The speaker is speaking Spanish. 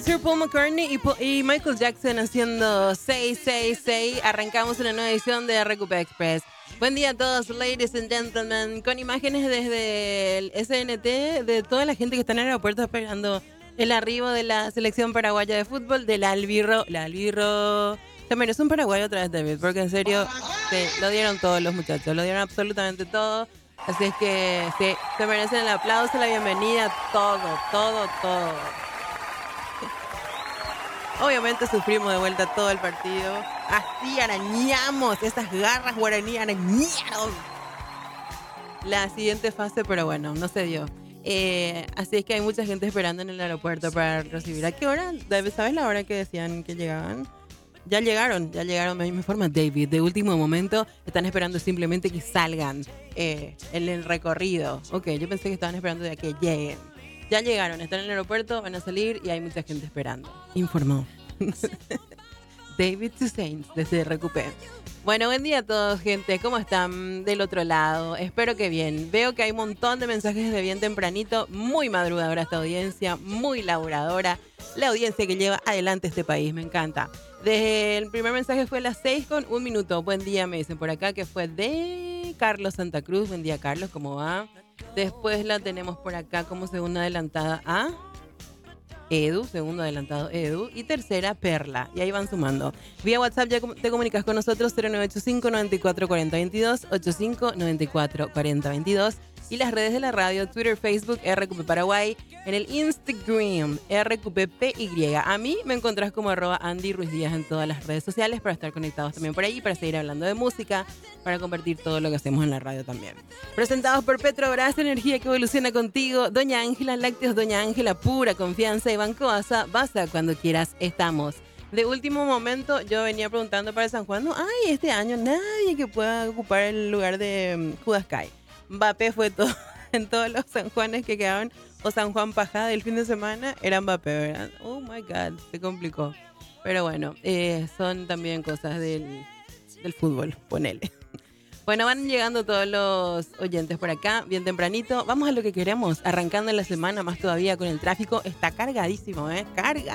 Sir Paul McCartney y Michael Jackson haciendo 666. Arrancamos una nueva edición de RQP Express. Buen día a todos, ladies and gentlemen, con imágenes desde el SNT de toda la gente que está en el aeropuerto esperando el arribo de la selección paraguaya de fútbol, del Albirro. La Albirro. Se merece un paraguayo otra vez, David, porque en serio, sí, lo dieron todos los muchachos, lo dieron absolutamente todo. Así es que sí, se merecen el aplauso, la bienvenida, todo. Obviamente sufrimos de vuelta todo el partido. Así arañamos, esas garras guaraní arañaron la siguiente fase, pero bueno, no se dio. Así es que hay mucha gente esperando en el aeropuerto para recibir. ¿A qué hora? ¿Sabes la hora que decían que llegaban? Ya llegaron, me informa David. De último momento están esperando simplemente que salgan en el recorrido. Ok, yo pensé que estaban esperando de que lleguen. Ya llegaron, están en el aeropuerto, van a salir y hay mucha gente esperando. Informó David Toussaint desde Recupé. Bueno, buen día a todos, gente. ¿Cómo están del otro lado? Espero que bien. Veo que hay un montón de mensajes de bien tempranito. Muy madrugadora esta audiencia, muy laburadora. La audiencia que lleva adelante este país, me encanta. Desde el primer mensaje fue a las 6:01. Buen día, me dicen por acá, que fue de Carlos Santa Cruz. Buen día, Carlos, ¿cómo va? Después la tenemos por acá como segunda adelantada a Edu, segundo adelantado Edu, y tercera Perla. Y ahí van sumando. Vía WhatsApp ya te comunicas con nosotros 0985 94 40 22, 85 94 40 22. Y las redes de la radio, Twitter, Facebook, RQP Paraguay, en el Instagram, RQPPY. A mí me encontrás como @Andy Ruiz Díaz en todas las redes sociales para estar conectados también por ahí, para seguir hablando de música, para compartir todo lo que hacemos en la radio también. Presentados por Petrobras, energía que evoluciona contigo. Doña Ángela Lácteos, Doña Ángela, pura confianza. Y Banco Asa, basta cuando quieras, estamos. De último momento, yo venía preguntando para San Juan, no hay este año nadie que pueda ocupar el lugar de Judas Kai. Mbappé fue todo, en todos los San Juanes que quedaban, o San Juan Pajada del fin de semana, era Mbappé, ¿verdad? Oh my God, se complicó. Pero bueno, son también cosas del fútbol, ponele. Bueno, van llegando todos los oyentes por acá, bien tempranito. Vamos a lo que queremos, arrancando la semana más todavía con el tráfico. Está cargadísimo,